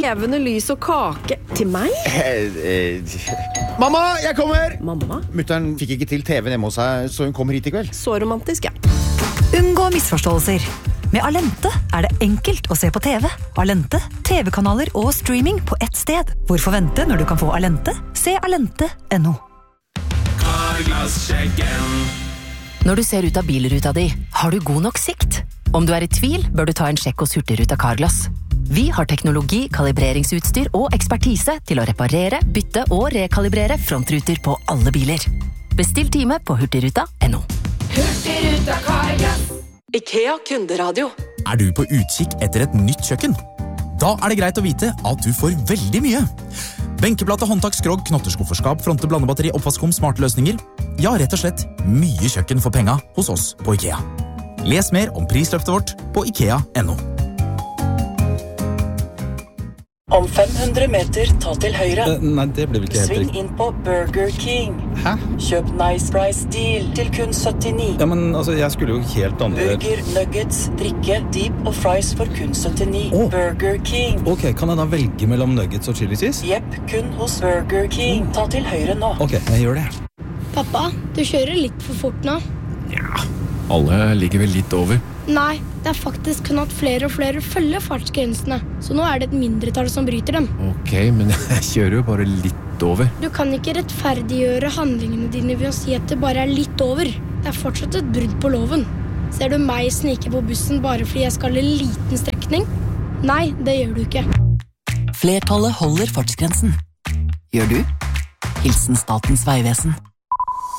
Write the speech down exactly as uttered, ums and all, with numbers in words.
levende lys og kake. Til meg? Eh, eh. Mamma, jeg kommer! Mamma? Mutteren fikk ikke til T V-en hjemme hos seg, så hun kommer hit i kveld. Så romantisk, ja. Unngå misforståelser. Med Alente er det enkelt å se på T V. Alente, T V-kanaler og streaming på ett sted. Hvorfor vente når du kan få Alente? Se alente punktum no. Når du ser ut av bilruta di, har du god nok sikt? Om du er i tvil, bør du ta en sjekk hos Hurtigruta Carglass. Vi har teknologi, kalibreringsutstyr og ekspertise til å reparere, bytte og rekalibrere frontruter på alle biler. Bestill time på hurtigruta punktum no. Hurtigruta Carglass. IKEA kunderadio. Er du på utkikk etter et nytt kjøkken? Da er det greit å vite at du får veldig mye. Benkeplate, håndtak, skrog, knotterskufferskap, fronte, blandebatteri, oppvaskom, smarte løsninger. Ja, rett og slett mye kjøkken for penga hos oss på IKEA. Les mer om prisløftet vårt på ikea punktum no. Om fem hundre meter, ta til høyre. Uh, nei, det blir vel ikke helt Sving riktig. inn på Burger King. Hæ? Kjøp Nice Price Deal til kun syttini. Ja, men altså, jeg skulle jo helt andre... Burger, nuggets, drikke, deep og fries for kun syttini. Åh. Burger King. Ok, kan jeg da velge mellom nuggets og chili cheese? Jepp, kun hos Burger King. Ta til høyre nå. Ok, jeg gjør det. Pappa, du kjører litt for fort nå. Ja, alle ligger vel litt over. Nei, det er faktisk kun at flere og flere følger fartsgrensene. Så nå er det et mindretall som bryter dem. Ok, men jeg kjører jo bare litt over. Du kan ikke rettferdiggjøre handlingene dine ved å si at det bare er litt over. Det er fortsatt et brudd på loven. Ser du meg snike på bussen bare fordi jeg skal en liten strekning? Nei, det gjør du ikke. Flertallet holder fartsgrensen. Gjør du? Hilsen Statens Vegvesen.